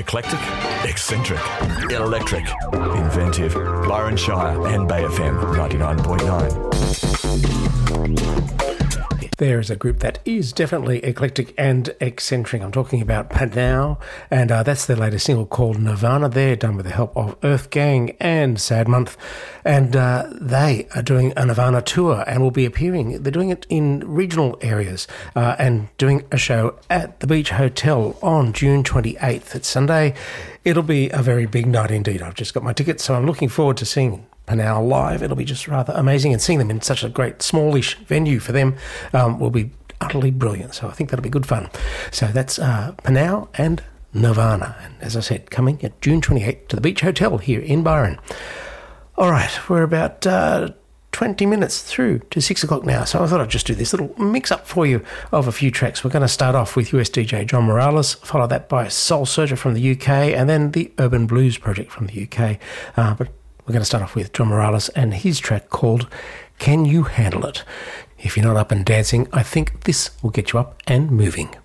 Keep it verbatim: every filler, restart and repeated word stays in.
Eclectic, eccentric, electric, inventive. Byron Shire and Bay F M ninety-nine point nine. There is a group that is definitely eclectic and eccentric. I'm talking about Panau, and uh, that's their latest single called Nirvana. They're done with the help of Earth Gang and Sad Month, and uh, they are doing a Nirvana tour and will be appearing. They're doing it in regional areas uh, and doing a show at the Beach Hotel on June twenty-eighth. It's Sunday. It'll be a very big night indeed. I've just got my tickets, so I'm looking forward to seeing Panau live. It'll be just rather amazing, and seeing them in such a great smallish venue for them um, will be utterly brilliant. So I think that'll be good fun. So that's uh, Panau and Nirvana, and as I said, coming at June twenty-eighth to the Beach Hotel here in Byron. All right, we're about uh, twenty minutes through to six o'clock now, so I thought I'd just do this little mix-up for you of a few tracks. We're going to start off with U S D J John Morales, follow that by Soul Surger from the U K, and then the Urban Blues Project from the U K. Uh, but we're going to start off with John Morales and his track called Can You Handle It? If you're not up and dancing, I think this will get you up and moving.